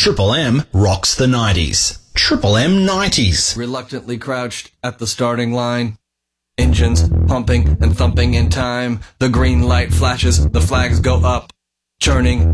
Triple M rocks the 90s. Triple M 90s. Reluctantly crouched at the starting line. Engines pumping and thumping in time. The green light flashes, the flags go up. Churning